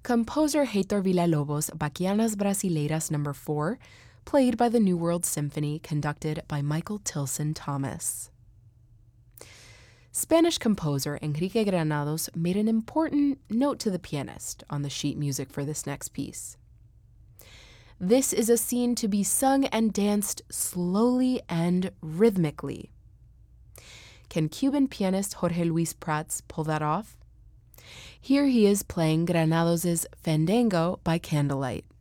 Composer Heitor Villa-Lobos' Bachianas Brasileiras No. 4, played by the New World Symphony, conducted by Michael Tilson Thomas. Spanish composer Enrique Granados made an important note to the pianist on the sheet music for this next piece. This is a scene to be sung and danced slowly and rhythmically. Can Cuban pianist Jorge Luis Prats pull that off? Here he is playing Granados' Fandango by Candlelight.